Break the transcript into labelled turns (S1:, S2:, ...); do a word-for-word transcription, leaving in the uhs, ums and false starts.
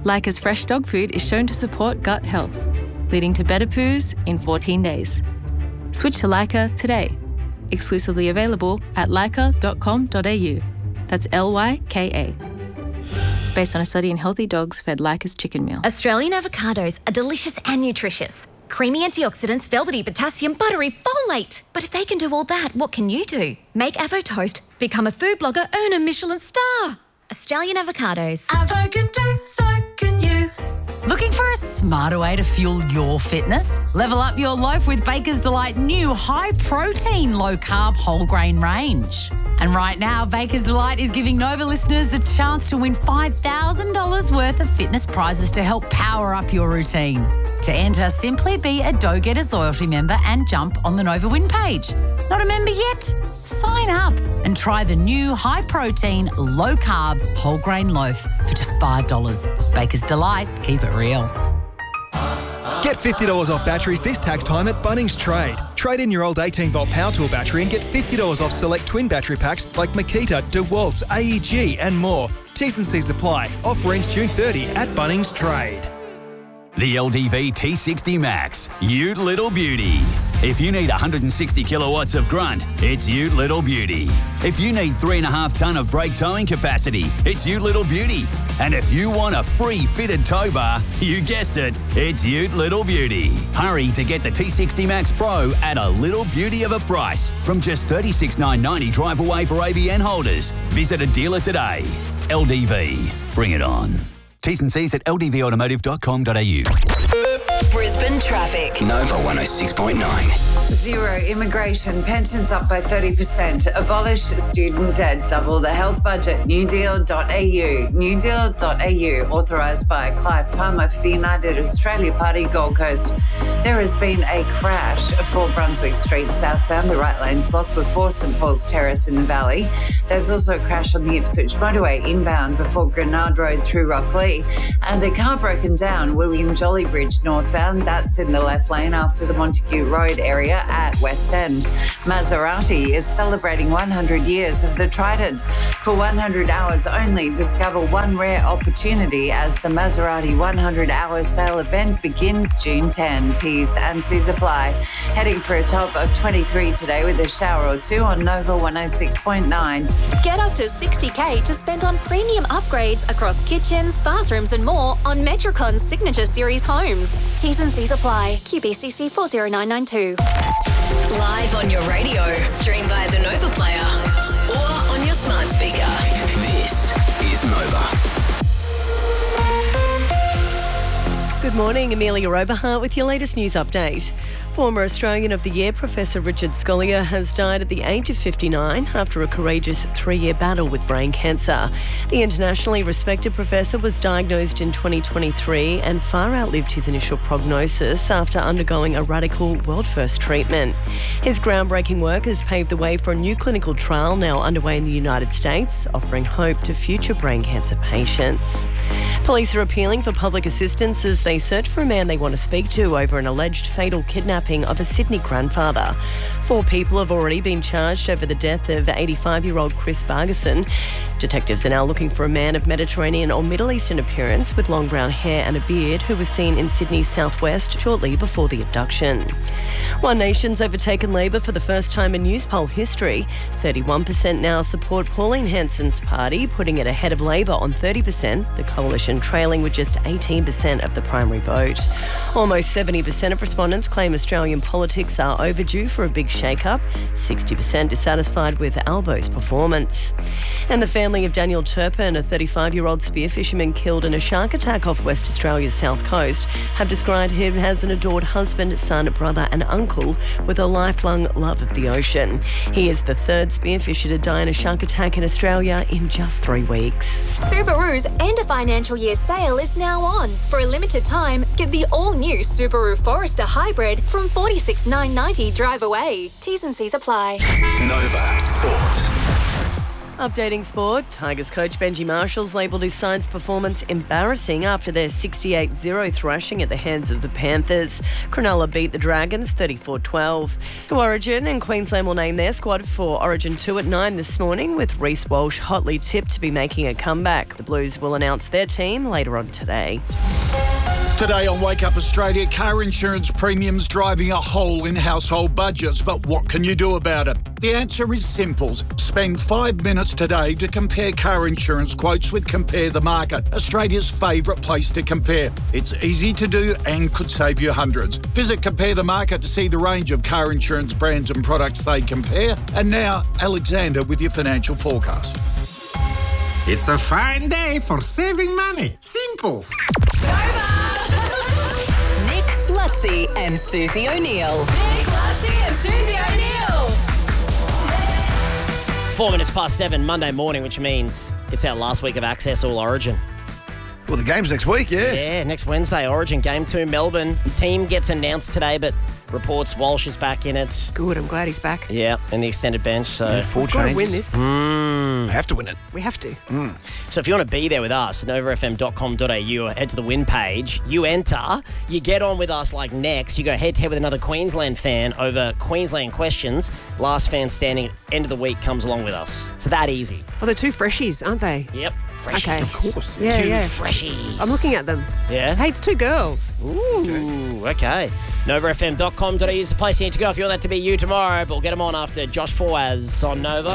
S1: Leica's fresh dog food is shown to support gut health, leading to better poos in fourteen days. Switch to Leica today. Exclusively available at leica dot com dot a u. That's L Y K A. Based on a study in healthy dogs fed Leica's chicken meal.
S2: Australian avocados are delicious and nutritious. Creamy antioxidants, velvety potassium, buttery folate. But if they can do all that, what can you do? Make Avo toast, become a food blogger, earn a Michelin star. Australian avocados.
S3: Avo can do, so can you.
S4: Looking for a smarter way to fuel your fitness? Level up your loaf with Baker's Delight new high-protein, low-carb, whole-grain range. And right now, Baker's Delight is giving Nova listeners the chance to win five thousand dollars worth of fitness prizes to help power up your routine. To enter, simply be a Dough Getters loyalty member and jump on the Nova Win page. Not a member yet? Sign up and try the new high-protein, low-carb, whole-grain loaf for just five dollars. Baker's Delight. Keep it real.
S5: Get fifty dollars off batteries this tax time at Bunnings Trade. Trade in your old eighteen volt power tool battery and get fifty dollars off select twin battery packs like Makita, DeWalt's, A E G and more. T's and C's apply. Offer ends June thirtieth at Bunnings Trade.
S6: The L D V T sixty Max, Ute Little Beauty. If you need one hundred sixty kilowatts of grunt, it's Ute Little Beauty. If you need three and a half tonne of brake towing capacity, it's Ute Little Beauty. And if you want a free fitted tow bar, you guessed it, it's Ute Little Beauty. Hurry to get the T sixty Max Pro at a little beauty of a price from just thirty-six thousand nine hundred ninety drive away for A B N holders. Visit a dealer today. L D V, bring it on. T's and C's at l d v automotive dot com dot a u.
S7: Brisbane traffic.
S8: Nova one oh six point nine.
S9: Zero immigration, pensions up by thirty percent, abolish student debt, double the health budget, new deal dot a u. new deal dot a u, authorised by Clive Palmer for the United Australia Party, Gold Coast. There has been a crash for Brunswick Street southbound, the right lane's blocked before St Paul's Terrace in the Valley. There's also a crash on the Ipswich motorway inbound before Grenard Road through Rocklea, and a car broken down William Jolly Bridge northbound, that's in the left lane after the Montague Road area at West End. Maserati is celebrating one hundred years of the Trident. For one hundred hours only, discover one rare opportunity as the Maserati one hundred hour sale event begins June tenth. T's and C's apply. Heading for a top of twenty-three today with a shower or two on Nova one oh six point nine.
S2: Get up to sixty thousand to spend on premium upgrades across kitchens, bathrooms and more on Metrocon's Signature Series homes. T's and C's apply. Q B C C four zero nine nine two.
S7: Live on your radio, stream via the Nova Player or on your smart speaker.
S8: This is Nova.
S10: Good morning, Amelia Oberhart with your latest news update. Former Australian of the Year Professor Richard Scolyer has died at the age of fifty-nine after a courageous three-year battle with brain cancer. The internationally respected professor was diagnosed in twenty twenty-three and far outlived his initial prognosis after undergoing a radical world-first treatment. His groundbreaking work has paved the way for a new clinical trial now underway in the United States, offering hope to future brain cancer patients. Police are appealing for public assistance as they search for a man they want to speak to over an alleged fatal kidnapping of a Sydney grandfather. Four people have already been charged over the death of eighty-five-year-old Chris Bargeson. Detectives are now looking for a man of Mediterranean or Middle Eastern appearance with long brown hair and a beard who was seen in Sydney's southwest shortly before the abduction. One Nation's overtaken Labor for the first time in Newspoll history. thirty-one percent now support Pauline Hanson's party, putting it ahead of Labor on thirty percent, the coalition trailing with just eighteen percent of the primary vote. Almost seventy percent of respondents claim Australian politics are overdue for a big shake-up. sixty percent dissatisfied with Albo's performance. And the family of Daniel Turpin, a thirty-five-year-old spearfisherman killed in a shark attack off West Australia's south coast, have described him as an adored husband, son, brother and uncle with a lifelong love of the ocean. He is the third spearfisher to die in a shark attack in Australia in just three weeks.
S2: Subaru's end of financial year sale is now on. For a limited time, get the all-new Subaru Forester Hybrid from forty-six thousand nine hundred ninety drive away. T's and C's apply.
S8: Nova Sport.
S10: Updating sport, Tigers coach Benji Marshall's labelled his side's performance embarrassing after their sixty-eight zero thrashing at the hands of the Panthers. Cronulla beat the Dragons thirty-four twelve. To Origin, and Queensland will name their squad for Origin two at nine this morning, with Reece Walsh hotly tipped to be making a comeback. The Blues will announce their team later on today.
S11: Today on Wake Up Australia, car insurance premiums driving a hole in household budgets. But what can you do about it? The answer is simple. Spend five minutes today to compare car insurance quotes with Compare the Market, Australia's favourite place to compare. It's easy to do and could save you hundreds. Visit Compare the Market to see the range of car insurance brands and products they compare. And now, Alexander with your financial forecast.
S12: It's a fine day for saving money. Simples.
S7: Nick Lutzi and Susie O'Neill. Nick Lutzi and Susie O'Neill.
S13: Four minutes past seven, Monday morning, which means it's our last week of Access All Origin.
S14: Well, the game's next week, yeah.
S13: Yeah, next Wednesday, Origin Game two, Melbourne. Team gets announced today, but reports Walsh is back in it.
S15: Good, I'm glad he's back.
S13: Yeah, in the extended bench. So
S14: yeah, four
S15: We've
S14: changes.
S15: got to win this.
S13: Mm.
S14: We have to win it.
S15: We have to.
S14: Mm.
S13: So if you want to be there with us, nova f m dot com dot a u or head to the win page, you enter, you get on with us like next, you go head-to-head with another Queensland fan over Queensland questions. Last fan standing at end of the week comes along with us. It's that easy.
S15: Well, they're two freshies, aren't they?
S13: Yep. Freshies.
S15: Okay.
S14: Of course.
S15: Yeah,
S13: two
S15: yeah.
S13: freshies.
S15: I'm looking at them.
S13: Yeah?
S15: Hey, it's two girls.
S13: Ooh, okay. nova f m dot com dot a u is the place you need to go if you want that to be you tomorrow, but we'll get them on after Josh Fawaz on Nova.